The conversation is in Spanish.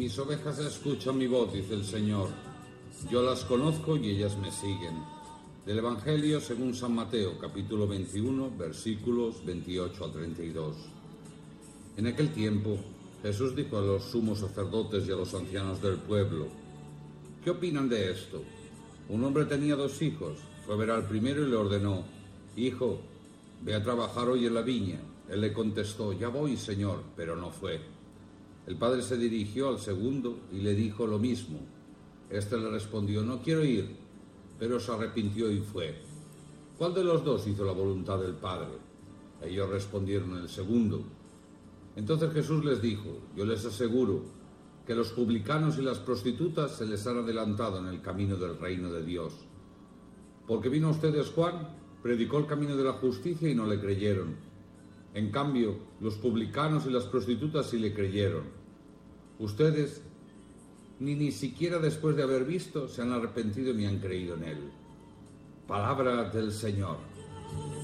Mis ovejas escuchan mi voz, dice el Señor. Yo las conozco y ellas me siguen. Del Evangelio según San Mateo, capítulo 21, versículos 28 al 32. En aquel tiempo, Jesús dijo a los sumos sacerdotes y a los ancianos del pueblo: ¿qué opinan de esto? Un hombre tenía 2 hijos. Fue a ver al primero y le ordenó: Hijo, ve a trabajar hoy en la viña. Él le contestó: Ya voy, Señor, pero no fue. El padre se dirigió al segundo y le dijo lo mismo. Este le respondió: No quiero ir, pero se arrepintió y fue. ¿Cuál de los 2 hizo la voluntad del Padre? Ellos respondieron: el segundo. Entonces Jesús les dijo: Yo les aseguro que los publicanos y las prostitutas se les han adelantado en el camino del reino de Dios. Porque vino a ustedes Juan, predicó el camino de la justicia y no le creyeron. En cambio, los publicanos y las prostitutas sí le creyeron. Ustedes ni siquiera después de haber visto se han arrepentido ni han creído en él. Palabra del Señor.